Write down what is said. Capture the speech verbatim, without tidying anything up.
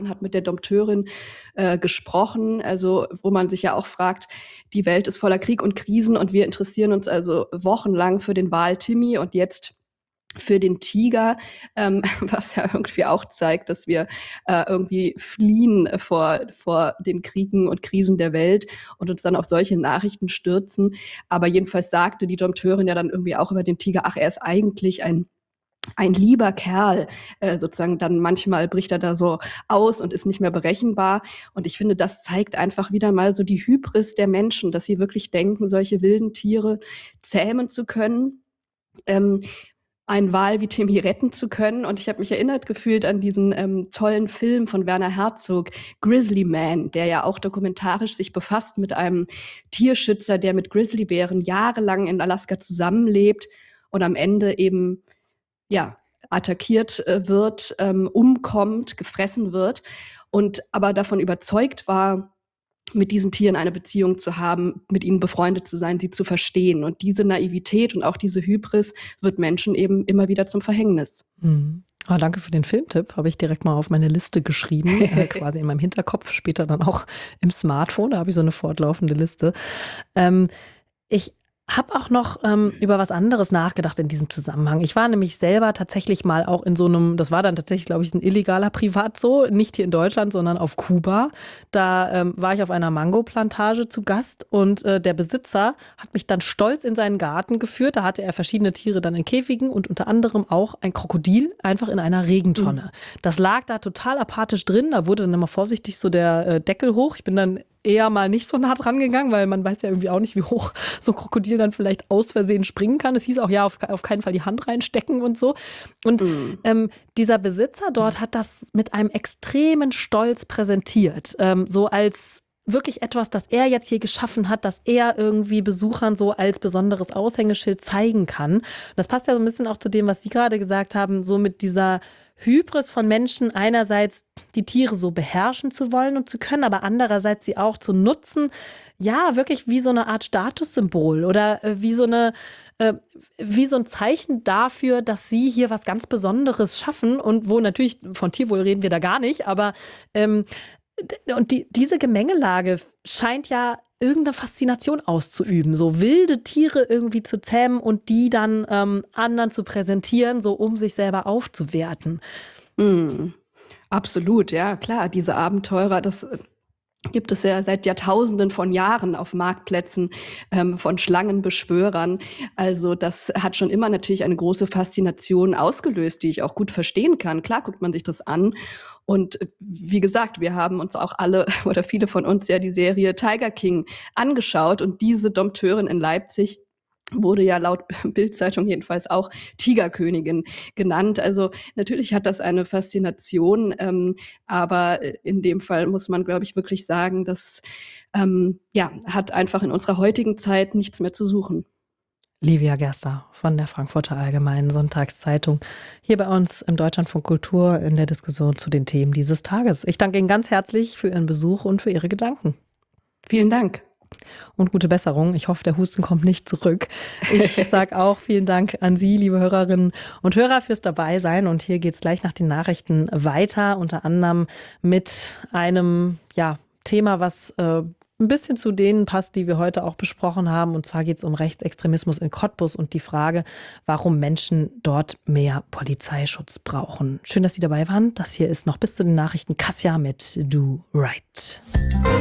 hat mit der Dompteurin äh, gesprochen, also wo man sich ja auch fragt, die Welt ist voller Krieg und Krisen und wir interessieren uns also wochenlang für den Wal Timmy und jetzt für den Tiger, ähm, was ja irgendwie auch zeigt, dass wir äh, irgendwie fliehen vor, vor den Kriegen und Krisen der Welt und uns dann auf solche Nachrichten stürzen. Aber jedenfalls sagte die Dompteurin ja dann irgendwie auch über den Tiger, ach, er ist eigentlich ein ein lieber Kerl, äh, sozusagen dann manchmal bricht er da so aus und ist nicht mehr berechenbar. Und ich finde, das zeigt einfach wieder mal so die Hybris der Menschen, dass sie wirklich denken, solche wilden Tiere zähmen zu können. Ähm, einen Wal wie Timmy retten zu können. Und ich habe mich erinnert gefühlt an diesen ähm, tollen Film von Werner Herzog, Grizzly Man, der ja auch dokumentarisch sich befasst mit einem Tierschützer, der mit Grizzlybären jahrelang in Alaska zusammenlebt und am Ende eben ja, attackiert äh, wird, ähm, umkommt, gefressen wird und aber davon überzeugt war, mit diesen Tieren eine Beziehung zu haben, mit ihnen befreundet zu sein, sie zu verstehen. Und diese Naivität und auch diese Hybris wird Menschen eben immer wieder zum Verhängnis. Mhm. Ah, danke für den Filmtipp, habe ich direkt mal auf meine Liste geschrieben, äh, quasi in meinem Hinterkopf, später dann auch im Smartphone, da habe ich so eine fortlaufende Liste. Ähm, ich habe auch noch ähm, über was anderes nachgedacht in diesem Zusammenhang. Ich war nämlich selber tatsächlich mal auch in so einem, das war dann tatsächlich, glaube ich, ein illegaler Privatzoo, nicht hier in Deutschland, sondern auf Kuba. Da ähm, war ich auf einer Mangoplantage zu Gast und äh, der Besitzer hat mich dann stolz in seinen Garten geführt. Da hatte er verschiedene Tiere dann in Käfigen und unter anderem auch ein Krokodil einfach in einer Regentonne. Mhm. Das lag da total apathisch drin. Da wurde dann immer vorsichtig so der äh, Deckel hoch. Ich bin dann eher mal nicht so nah dran gegangen, weil man weiß ja irgendwie auch nicht, wie hoch so ein Krokodil dann vielleicht aus Versehen springen kann. Es hieß auch, ja, auf, auf keinen Fall die Hand reinstecken und so. Und mm. ähm, dieser Besitzer dort hat das mit einem extremen Stolz präsentiert. Ähm, so als wirklich etwas, das er jetzt hier geschaffen hat, das er irgendwie Besuchern so als besonderes Aushängeschild zeigen kann. Das passt ja so ein bisschen auch zu dem, was Sie gerade gesagt haben, so mit dieser Hybris von Menschen, einerseits die Tiere so beherrschen zu wollen und zu können, aber andererseits sie auch zu nutzen, ja, wirklich wie so eine Art Statussymbol oder äh, wie so eine, äh, wie so ein Zeichen dafür, dass sie hier was ganz Besonderes schaffen und wo natürlich, von Tierwohl reden wir da gar nicht, aber ähm, und die, diese Gemengelage scheint ja irgendeine Faszination auszuüben, so wilde Tiere irgendwie zu zähmen und die dann ähm, anderen zu präsentieren, so um sich selber aufzuwerten. Mm, absolut, ja, klar. Diese Abenteurer, das gibt es ja seit Jahrtausenden von Jahren auf Marktplätzen ähm, von Schlangenbeschwörern. Also das hat schon immer natürlich eine große Faszination ausgelöst, die ich auch gut verstehen kann. Klar guckt man sich das an. Und wie gesagt, wir haben uns auch alle oder viele von uns ja die Serie Tiger King angeschaut. Und diese Dompteurin in Leipzig wurde ja laut Bild-Zeitung jedenfalls auch Tigerkönigin genannt. Also natürlich hat das eine Faszination, ähm, aber in dem Fall muss man, glaube ich, wirklich sagen, das ähm, ja, hat einfach in unserer heutigen Zeit nichts mehr zu suchen. Livia Gerster von der Frankfurter Allgemeinen Sonntagszeitung hier bei uns im Deutschlandfunk Kultur in der Diskussion zu den Themen dieses Tages. Ich danke Ihnen ganz herzlich für Ihren Besuch und für Ihre Gedanken. Vielen Dank. Und gute Besserung. Ich hoffe, der Husten kommt nicht zurück. Ich sage auch vielen Dank an Sie, liebe Hörerinnen und Hörer, fürs Dabeisein. Und hier geht es gleich nach den Nachrichten weiter, unter anderem mit einem ja, Thema, was äh, ein bisschen zu denen passt, die wir heute auch besprochen haben. Und zwar geht es um Rechtsextremismus in Cottbus und die Frage, warum Menschen dort mehr Polizeischutz brauchen. Schön, dass Sie dabei waren. Das hier ist noch bis zu den Nachrichten Kassia mit Do Right.